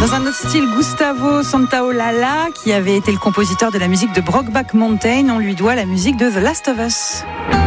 Dans un autre style, Gustavo Santaolalla, qui avait été le compositeur de la musique de Brokeback Mountain, on lui doit la musique de The Last of Us.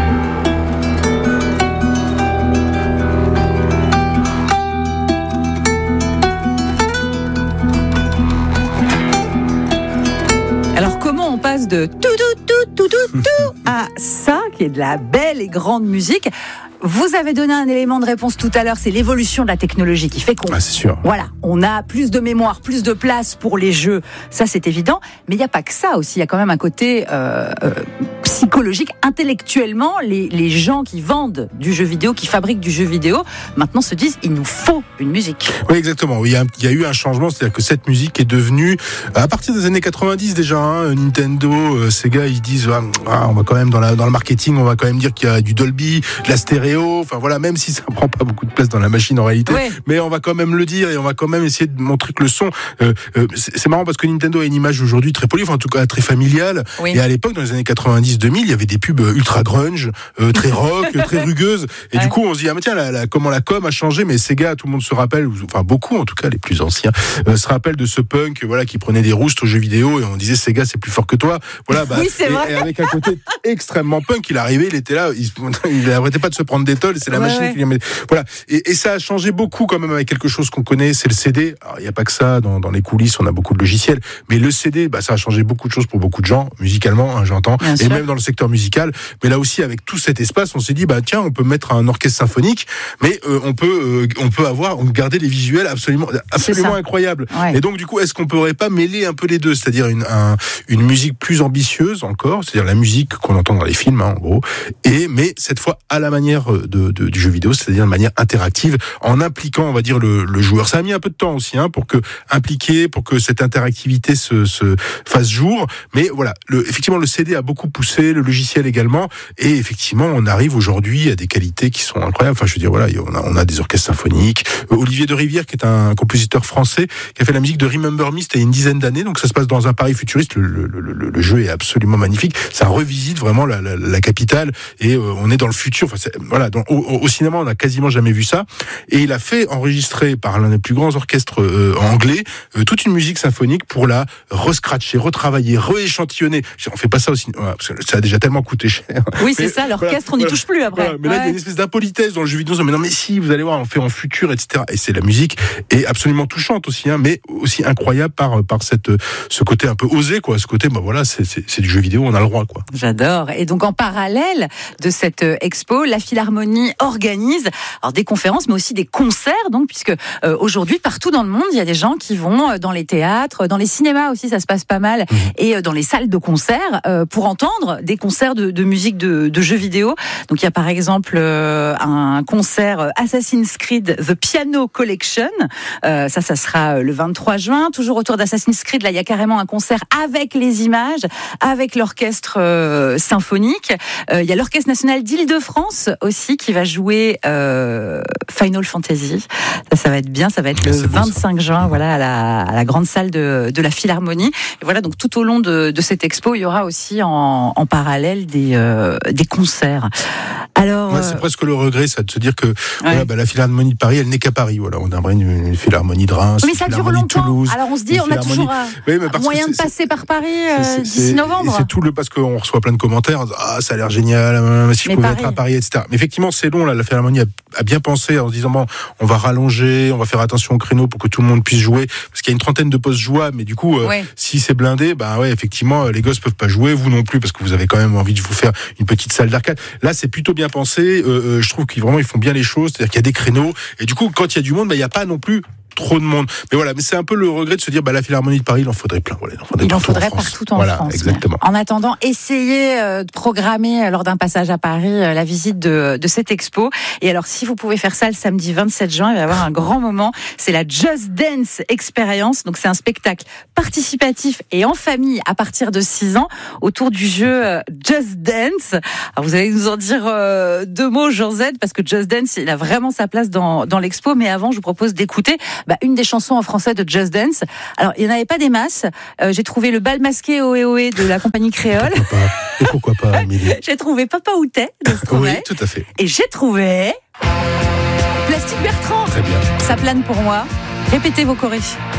Alors comment on passe de tout à ça, qui est de la belle et grande musique? Vous avez donné un élément de réponse tout à l'heure, c'est l'évolution de la technologie qui fait qu'on... Ah, c'est sûr. Voilà, on a plus de mémoire, plus de place pour les jeux, ça c'est évident, mais il n'y a pas que ça aussi, il y a quand même un côté psychologique, intellectuellement, les gens qui vendent du jeu vidéo, qui fabriquent du jeu vidéo, maintenant se disent, il nous faut une musique. Oui, exactement, il y a eu un changement, c'est-à-dire que cette musique est devenue, à partir des années 90 déjà, Nintendo, Sega, ils disent, on va quand même dans le marketing, on va quand même dire qu'il y a du Dolby, de la stéréo, enfin voilà, même si ça prend pas beaucoup de place dans la machine en réalité, oui. Mais on va quand même le dire et on va quand même essayer de montrer que le son, c'est marrant parce que Nintendo a une image aujourd'hui très polie, enfin en tout cas très familiale, oui. Et à l'époque, dans les années 90-2000, il y avait des pubs ultra grunge, très rock, très rugueuses, et du coup on se dit, tiens, comment la com a changé, mais Sega, tout le monde se rappelle, enfin beaucoup en tout cas, les plus anciens, se rappellent de ce punk, voilà, qui prenait des roustes aux jeux vidéo, et on disait Sega c'est plus fort que toi, voilà, oui, c'est vrai. Et avec un côté extrêmement punk, il arrivait, il était là, il n'arrêtait pas de se prendre d'étole, c'est la machine qui lui met... Voilà, et ça a changé beaucoup quand même avec quelque chose qu'on connaît, c'est le CD. Alors il n'y a pas que ça, dans les coulisses on a beaucoup de logiciels, mais le CD, ça a changé beaucoup de choses pour beaucoup de gens, musicalement, j'entends, bien et sûr. Même dans le secteur musical, mais là aussi avec tout cet espace, on s'est dit, tiens, on peut mettre un orchestre symphonique, mais on peut garder les visuels absolument incroyables. Ouais. Et donc du coup, est-ce qu'on pourrait pas mêler un peu les deux, c'est-à-dire une musique plus ambitieuse encore, c'est-à-dire la musique qu'on entend dans les films, en gros, mais cette fois à la manière du jeu vidéo, c'est-à-dire de manière interactive, en impliquant, on va dire, le joueur. Ça a mis un peu de temps aussi, pour que cette interactivité se fasse jour, mais voilà, effectivement, le CD a beaucoup poussé, le logiciel également, et effectivement, on arrive aujourd'hui à des qualités qui sont incroyables. Enfin, je veux dire, voilà, on a des orchestres symphoniques. Olivier de Rivière, qui est un compositeur français, qui a fait la musique de Remember Me, c'était il y a une dizaine d'années, donc ça se passe dans un Paris futuriste. Le jeu est absolument magnifique. Ça revisite vraiment la capitale, et on est dans le futur. Enfin, voilà, au cinéma, on n'a quasiment jamais vu ça. Et il a fait enregistrer par l'un des plus grands orchestres anglais toute une musique symphonique pour la rescratcher, retravailler, rééchantillonner. On fait pas ça au cinéma, parce que ça a déjà tellement coûté cher. Oui, c'est ça, l'orchestre, on n'y touche plus après. Voilà, mais là, il y a une espèce d'impolitesse dans le jeu vidéo. Mais non, mais si, vous allez voir, on fait en futur, etc. Et c'est la musique est absolument touchante aussi, mais aussi incroyable par ce côté un peu osé, quoi. Ce côté, voilà, c'est du jeu vidéo, on a le droit, quoi. J'adore. Et donc, en parallèle de cette expo, la Philharmonie organise des conférences, mais aussi des concerts, donc, puisque aujourd'hui, partout dans le monde, il y a des gens qui vont dans les théâtres, dans les cinémas aussi, ça se passe pas mal, et dans les salles de concert pour entendre des concerts de musique de jeux vidéo. Donc, il y a par exemple un concert Assassin's Creed The Piano Collection. Ça sera le 23 juin. Toujours autour d'Assassin's Creed, là, il y a carrément un concert avec les images, avec l'orchestre symphonique. Il y a l'Orchestre National d'Île-de-France aussi qui va jouer Final Fantasy. Ça va être bien, ça va être le 25 juin, voilà, à la grande salle de la Philharmonie. Et voilà, donc tout au long de cette expo, il y aura aussi en parallèle des concerts. Alors, c'est presque le regret, ça, de se dire que voilà, la Philharmonie de Paris, elle n'est qu'à Paris. Voilà, on a une Philharmonie de Reims, mais ça dure longtemps. Toulouse, alors on se dit, on a toujours moyen de passer par Paris d'ici novembre. C'est tout parce qu'on reçoit plein de commentaires. Ça a l'air génial. Si je pouvais être à Paris, etc. Mais effectivement, c'est long. Là, la Philharmonie a bien pensé en se disant on va rallonger, on va faire attention au créneau pour que tout le monde puisse jouer, parce qu'il y a une trentaine de postes jouables. Mais du coup, si c'est blindé, effectivement, les gosses peuvent pas jouer, vous non plus, parce que vous avez quand même envie de vous faire une petite salle d'arcade. Là, c'est plutôt bien pensé. Je trouve qu'ils font bien les choses, c'est-à-dire qu'il y a des créneaux, et du coup, quand il y a du monde, il n'y a pas non plus trop de monde. Mais voilà, mais c'est un peu le regret de se dire, la Philharmonie de Paris, il en faudrait plein. Voilà, il en faudrait partout en France. Exactement. En attendant, essayez de programmer lors d'un passage à Paris la visite de cette expo. Et alors, si vous pouvez faire ça le samedi 27 juin, il va y avoir un grand moment. C'est la Just Dance Experience. Donc, c'est un spectacle participatif et en famille à partir de 6 ans autour du jeu Just Dance. Alors, vous allez nous en dire 2 mots, Jean Z, parce que Just Dance, il a vraiment sa place dans l'expo. Mais avant, je vous propose d'écouter une des chansons en français de Just Dance. Alors, il n'y en avait pas des masses. J'ai trouvé le bal masqué Ohé Ohé de la compagnie Créole. Pourquoi pas, Amélie. J'ai trouvé Papa Outé de Stromae. Oui, tout à fait. Et j'ai trouvé Plastique Bertrand. Très bien. Ça plane pour moi. Répétez vos chorés.